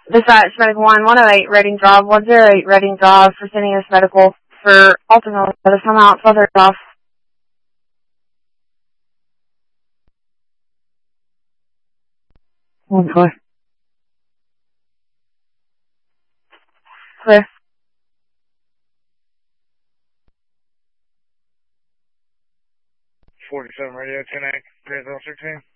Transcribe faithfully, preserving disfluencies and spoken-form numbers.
Dispatch Medical one, one oh eight Reading Drive, one oh eight Reading Drive for sending us medical for ultimately to come out further off. Okay. Clear. forty-seven Radio, ten eight, Gainesville sixteen.